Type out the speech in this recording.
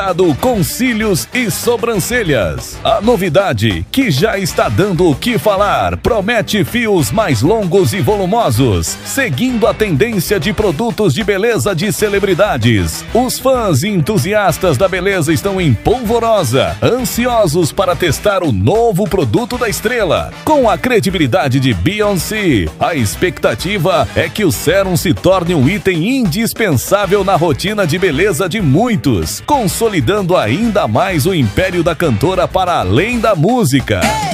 Com cílios e sobrancelhas. A novidade, que já está dando o que falar, promete fios mais longos e volumosos, seguindo a tendência de produtos de beleza de celebridades. Os fãs e entusiastas da beleza estão em polvorosa, ansiosos para testar o novo produto da estrela. Com a credibilidade de Beyoncé, a expectativa é que o sérum se torne um item indispensável na rotina de beleza de muitos, consolidando ainda mais o império da cantora para além da música.